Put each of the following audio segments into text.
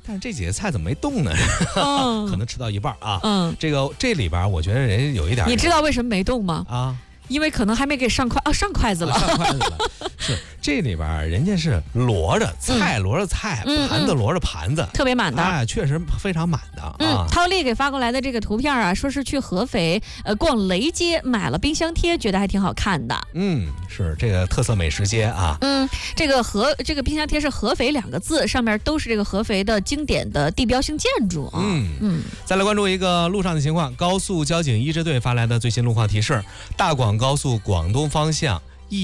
但是这几个菜怎么没动呢？可能吃到一半啊。这里边我觉得人家有一点， 你知道为什么没动吗？ 啊， 因为可能还没给上筷子了。 上筷子了。是这里边人家是摞着菜，摞着菜，盘子摞着盘子， 特别满的。 哎，确实非常满的啊。 涛丽给发过来的这个图片啊，说是去合肥逛雷街买了冰箱贴，觉得还挺好看的。 是这个特色美食街啊。 这个冰箱贴是合肥2个字，上面都是这个合肥的经典的地标性建筑啊。 再来关注一个路上的情况，高速交警一支队发来的最新路况提示：大广高速广东方向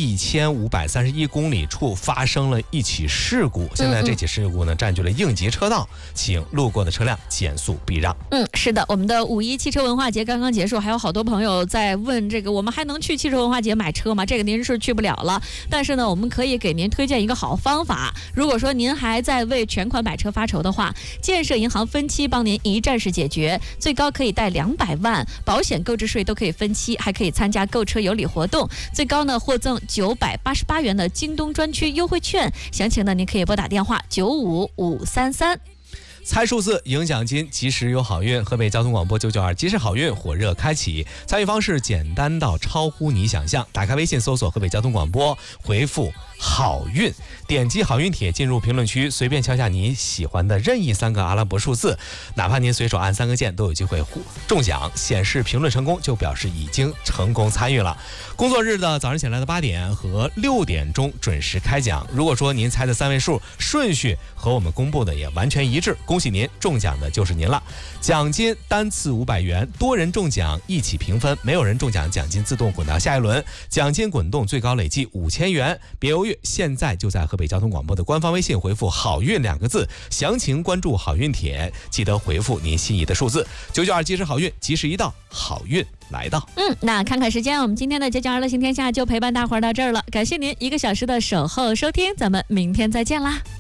1531公里处发生了一起事故，现在这起事故呢占据了应急车道，请路过的车辆减速避让。 是的，我们的5·1汽车文化节刚刚结束，还有好多朋友在问这个，我们还能去汽车文化节买车吗？这个您是去不了了，但是呢，我们可以给您推荐一个好方法。如果说您还在为全款买车发愁的话，建设银行分期帮您一站式解决，最高可以贷200万，保险购置税都可以分期，还可以参加购车有礼活动，最高呢获赠988元的京东专区优惠券，详情呢您可以拨打电话95533。 猜数字赢奖金，及时有好运。河北交通广播992及时好运火热开启，参与方式简单到超乎你想象。打开微信搜索河北交通广播，回复好运，点击好运帖进入评论区，随便敲下你喜欢的任意3个阿拉伯数字，哪怕您随手按3个键都有机会中奖。显示评论成功就表示已经成功参与了。工作日的早上起来的8点和6点钟准时开奖。如果说您猜的3位数顺序和我们公布的也完全一致，恭喜您，中奖的就是您了。奖金单次500元，多人中奖一起平分，没有人中奖奖金自动滚到下一轮，奖金滚动最高累计5000元。别犹豫，现在就在河北交通广播的官方微信回复好运2个字，详情关注好运帖，记得回复您心仪的数字。992及时好运，及时一到，好运来到。 那看看时间，我们今天的992乐行天下就陪伴大伙儿到这儿了，感谢您1个小时的守候收听，咱们明天再见啦。